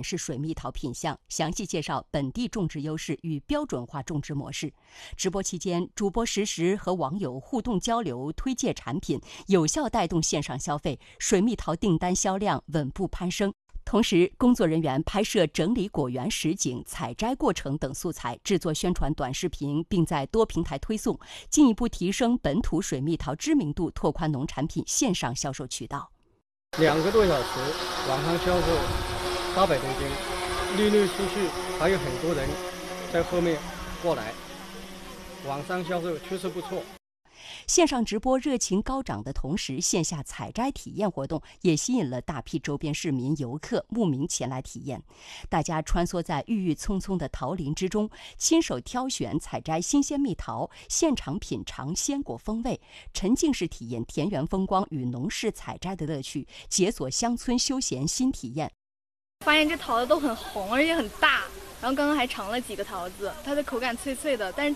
示水蜜桃品相，详细介绍本地种植优势与标准化种植模式。直播期间，主播实时和网友互动交流，推介产品，有效带动线上消费，水蜜桃订单销量稳步攀升。同时，工作人员拍摄整理果园实景、采摘过程等素材，制作宣传短视频，并在多平台推送，进一步提升本土水蜜桃知名度，拓宽农产品线上销售渠道。 2个多小时，网上销售800多斤，陆陆续续还有很多人在后面过来，网上销售确实不错。 线上直播热情高涨的同时，线下采摘体验活动也吸引了大批周边市民、游客慕名前来体验。大家穿梭在郁郁葱葱的桃林之中，亲手挑选、采摘新鲜蜜桃，现场品尝鲜果风味，沉浸式体验田园风光与农事采摘的乐趣，解锁乡村休闲新体验。 发现这桃子都很红，而且很大，然后刚刚还尝了几个桃子，它的口感脆脆的，但是